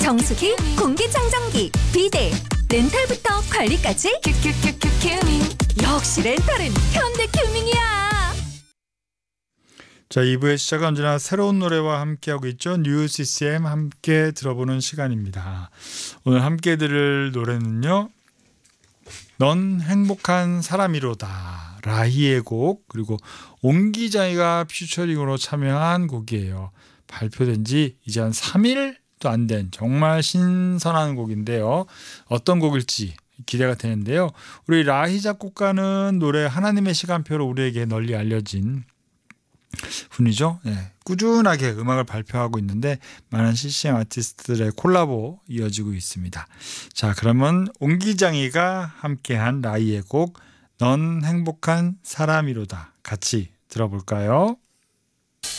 정수기, 공기청정기, 비데, 렌탈부터 관리까지 큐큐큐큐 큐밍. 역시 렌탈은 현대큐밍이야. 자, 2부의 시작은 언제나 새로운 노래와 함께하고 있죠. 뉴 CCM 함께 들어보는 시간입니다. 오늘 함께 들을 노래는요, 넌 행복한 사람이로다, 라희의 곡, 그리고 옹기장이가 퓨처링으로 참여한 곡이에요. 발표된 지 이제 한 3일도 안 된 정말 신선한 곡인데요. 어떤 곡일지 기대가 되는데요. 우리 라희 작곡가는 노래 하나님의 시간표로 우리에게 널리 알려진 분이죠. 네, 꾸준하게 음악을 발표하고 있는데 많은 CCM 아티스트들의 콜라보 이어지고 있습니다. 자, 그러면 옹기장이가 함께한 라희의 곡 넌 행복한 사람이로다 같이 들어볼까요?